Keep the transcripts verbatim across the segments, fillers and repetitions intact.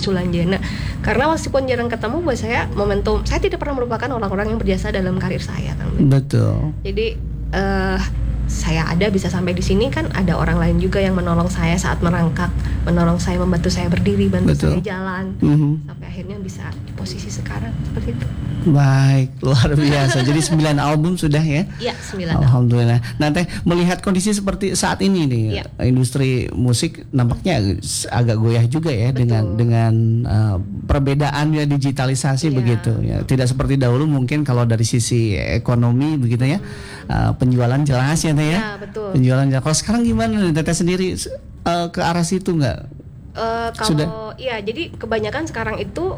Sulanjana. Karena meskipun jarang ketemu, buat saya momentum, saya tidak pernah melupakan orang-orang yang berjasa dalam karir saya, Kang Ben. Betul. Jadi uh, saya ada bisa sampai di sini kan ada orang lain juga yang menolong saya saat merangkak, menolong saya, membantu saya berdiri, bantu Betul. saya jalan, mm-hmm. sampai akhirnya bisa di posisi sekarang seperti itu. Baik, luar biasa. Jadi sembilan album sudah ya? Iya, sembilan. Alhamdulillah. Nah, Teh, melihat kondisi seperti saat ini nih, ya. industri musik nampaknya agak goyah juga ya. Betul. dengan dengan uh, perbedaan ya, digitalisasi ya. Begitu ya. Tidak seperti dahulu mungkin kalau dari sisi ekonomi begitu ya. Uh, penjualan jelas ya Teh ya. Ya, betul. Penjualan jelas. Kalau sekarang gimana nih Teteh sendiri uh, ke arah situ nggak? Uh, kalau iya, jadi kebanyakan sekarang itu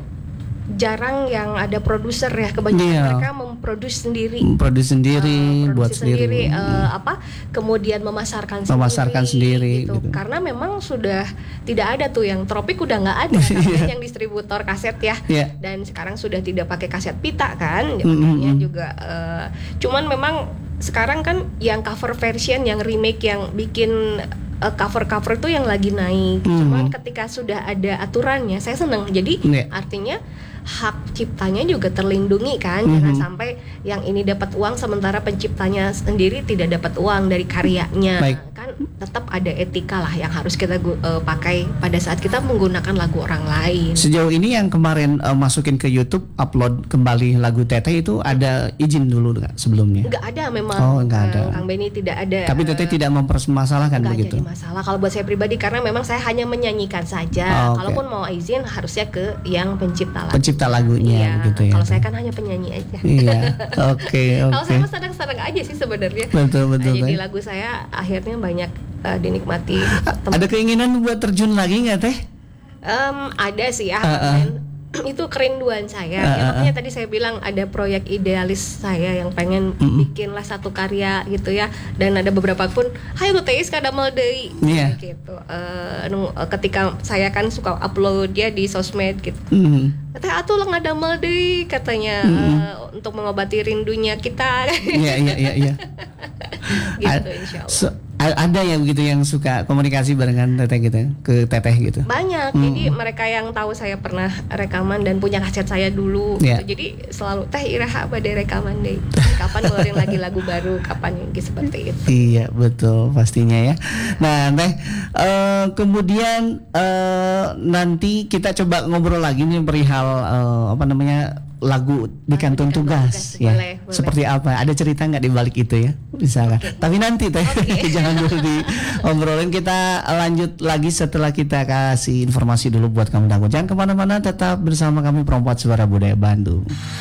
jarang yang ada produser ya, kebanyakan yeah. mereka memproduksi sendiri, memproduksi sendiri, uh, buat sendiri, sendiri, uh, apa, kemudian memasarkan, memasarkan sendiri, sendiri gitu. gitu. Karena memang sudah tidak ada tuh yang Tropik udah nggak ada kan, yang distributor kaset ya, yeah. dan sekarang sudah tidak pakai kaset pita kan, makanya mm-hmm. juga, uh, cuman memang sekarang kan yang cover version, yang remake, yang bikin Uh, cover-cover tuh yang lagi naik. Mm-hmm. Cuman ketika sudah ada aturannya, saya senang. Jadi yeah. artinya hak ciptanya juga terlindungi kan. Mm-hmm. Jangan sampai yang ini dapat uang sementara penciptanya sendiri tidak dapat uang dari karyanya. Baik. Kan tetap ada etika lah yang harus kita uh, pakai pada saat kita menggunakan lagu orang lain. Sejauh ini yang kemarin uh, masukin ke YouTube, upload kembali lagu Teteh itu ada izin dulu nggak sebelumnya? Nggak ada memang. Oh, nggak ada. Uh, Kang Benny tidak ada. Tapi Teteh uh, tidak mempermasalahkan begitu. Masalah kalau buat saya pribadi, karena memang saya hanya menyanyikan saja. Oh, okay. Kalaupun mau izin harusnya ke yang pencipta lagu. Pencipta lagunya iya, begitu ya. Kalau saya kan hanya penyanyi aja. Iya. Oke, okay, oke. Okay. Kalau saya mah senang-senang aja sih sebenarnya. Betul, betul. Nah, jadi lagu saya akhirnya banyak uh, dinikmati. Ada keinginan buat terjun lagi nggak Teh? Um, ada sih ya. Uh-uh. Itu kerinduan saya. Uh, ya, makanya tadi saya bilang ada proyek idealis saya yang pengen uh-uh. bikinlah satu karya gitu ya. Dan ada beberapa pun, "Hai lu teis kada mal deui." Yeah. gitu. Uh, ketika saya kan suka upload dia di sosmed gitu. Uh-huh. Katanya atuh lah ada mal deui katanya uh-huh. uh, untuk mengobati rindunya kita. Iya iya iya iya. Gitu insyaallah. So, ada yang begitu yang suka komunikasi barengan Teteh gitu ke Teteh gitu. Banyak. Hmm. Jadi mereka yang tahu saya pernah rekaman dan punya kaset saya dulu yeah. gitu. Jadi selalu Teh iraha pada rekaman deh. Kapan ngeluarin lagi lagu baru, kapan yang seperti itu. Iya, betul pastinya ya. Nah, Teh uh, kemudian uh, nanti kita coba ngobrol lagi nih perihal uh, apa namanya lagu di kantung tugas, tugas ya. Boleh, boleh. Seperti apa? Ada cerita nggak di balik itu ya? Misalkan. Okay. Tapi nanti Teh okay. jangan dulu diobrolin, kita lanjut lagi setelah kita kasih informasi dulu buat kamu. Jangan kemana-mana, tetap bersama kami Perempuan Suara Budaya Bandung.